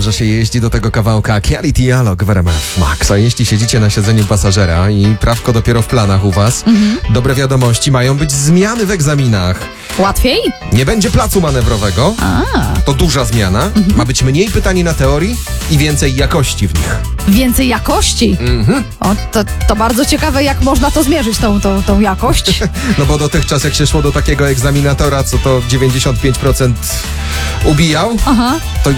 dobrze się jeździ do tego kawałka Quality Dialog w RMF Max. A jeśli siedzicie na siedzeniu pasażera i prawko dopiero w planach u was, dobre wiadomości, mają być zmiany w egzaminach. Łatwiej? Nie będzie placu manewrowego. To duża zmiana. Ma być mniej pytań na teorii i więcej jakości w nich. Więcej jakości? O, to bardzo ciekawe, jak można to zmierzyć, tą jakość. No bo dotychczas jak się szło do takiego egzaminatora, co to 95% ubijał, Aha. to